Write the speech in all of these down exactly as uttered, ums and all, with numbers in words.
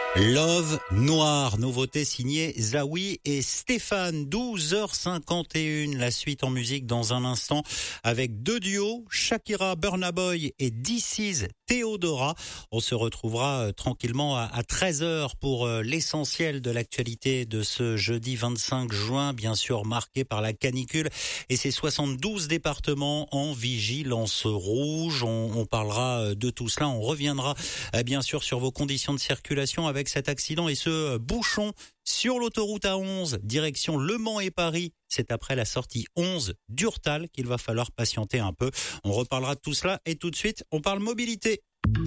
Love Noir, nouveauté signée Zawi et Stéphane, douze heures cinquante et une. La suite en musique dans un instant avec deux duos, Shakira, Burna Boy et This Is Theodora. On se retrouvera euh, tranquillement à, à treize heures pour euh, l'essentiel de l'actualité de ce jeudi vingt-cinq juin, bien sûr marqué par la canicule et ses soixante-douze départements en vigilance rouge. On, on parlera euh, de tout cela, on reviendra euh, bien sûr sur vos conditions de circulation avec cet accident et ce bouchon sur l'autoroute A onze, direction Le Mans et Paris. C'est après la sortie onze d'Urtal qu'il va falloir patienter un peu. On reparlera de tout cela et tout de suite, on parle mobilité.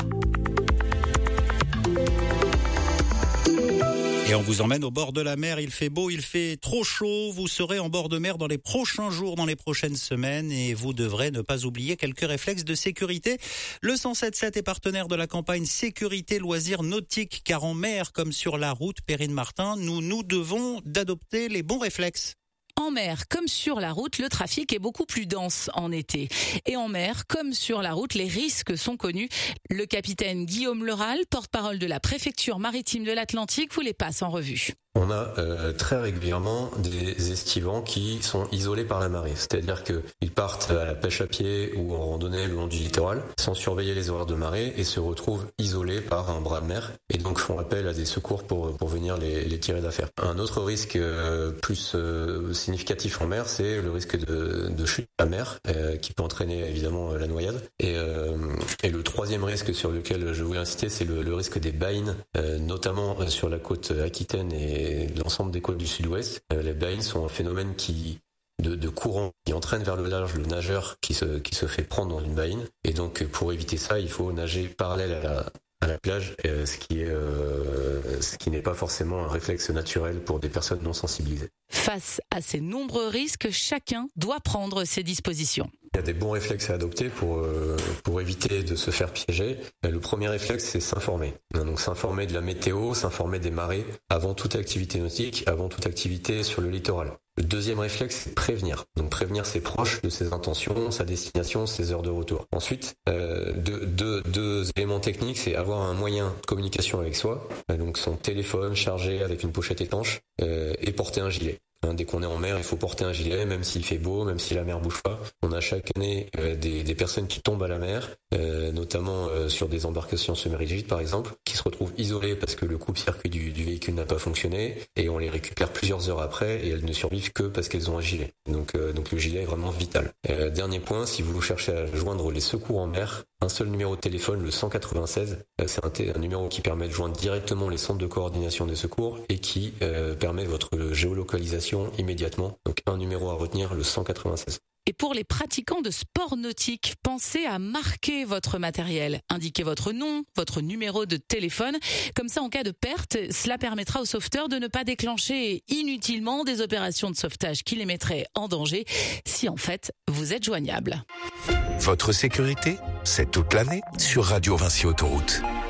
Et on vous emmène au bord de la mer, il fait beau, il fait trop chaud, vous serez en bord de mer dans les prochains jours, dans les prochaines semaines et vous devrez ne pas oublier quelques réflexes de sécurité. Le cent sept sept est partenaire de la campagne Sécurité Loisirs Nautiques, car en mer comme sur la route, Perrine Martin, nous nous devons d'adopter les bons réflexes. En mer, comme sur la route, le trafic est beaucoup plus dense en été. Et en mer, comme sur la route, les risques sont connus. Le capitaine Guillaume Leral, porte-parole de la préfecture maritime de l'Atlantique, vous les passe en revue. On a euh, très régulièrement des estivants qui sont isolés par la marée. C'est-à-dire qu'ils partent à la pêche à pied ou en randonnée le long du littoral sans surveiller les horaires de marée et se retrouvent isolés par un bras de mer et donc font appel à des secours pour, pour venir les, les tirer d'affaire. Un autre risque euh, plus euh, significatif en mer, c'est le risque de, de chute à la mer euh, qui peut entraîner évidemment la noyade. Et, euh, et le troisième risque sur lequel je voulais insister, c'est le, le risque des baïnes, euh, notamment sur la côte aquitaine et et l'ensemble des côtes du sud-ouest. Euh, les baïnes sont un phénomène qui de, de courant qui entraîne vers le large le nageur qui se qui se fait prendre dans une baïne. Et donc pour éviter ça, il faut nager parallèle à la à la plage, euh, ce qui est euh, ce qui n'est pas forcément un réflexe naturel pour des personnes non sensibilisées. Face à ces nombreux risques, chacun doit prendre ses dispositions. Il y a des bons réflexes à adopter pour euh, pour éviter de se faire piéger. Le premier réflexe, c'est s'informer. Donc s'informer de la météo, s'informer des marées avant toute activité nautique, avant toute activité sur le littoral. Le deuxième réflexe, c'est prévenir. Donc prévenir ses proches de ses intentions, sa destination, ses heures de retour. Ensuite, euh, deux, deux, deux éléments techniques, c'est avoir un moyen de communication avec soi, donc son téléphone chargé avec une pochette étanche, euh, et porter un gilet. Hein, dès qu'on est en mer, il faut porter un gilet, même s'il fait beau, même si la mer bouge pas. On a chaque année euh, des, des personnes qui tombent à la mer, euh, notamment euh, sur des embarcations semi-rigides par exemple, qui se retrouvent isolées parce que le coupe-circuit du, du véhicule n'a pas fonctionné, et on les récupère plusieurs heures après, et elles ne survivent que parce qu'elles ont un gilet. Donc, euh, donc le gilet est vraiment vital. Euh, dernier point, si vous cherchez à joindre les secours en mer, un seul numéro de téléphone, le cent quatre-vingt-seize, euh, c'est un, t- un numéro qui permet de joindre directement les centres de coordination des secours et qui euh, permet votre géolocalisation immédiatement. Donc un numéro à retenir, le cent quatre-vingt-seize. Et pour les pratiquants de sport nautique, pensez à marquer votre matériel. Indiquez votre nom, votre numéro de téléphone. Comme ça, en cas de perte, cela permettra aux sauveteurs de ne pas déclencher inutilement des opérations de sauvetage qui les mettraient en danger si en fait vous êtes joignable. Votre sécurité, c'est toute l'année sur Radio Vinci Autoroute.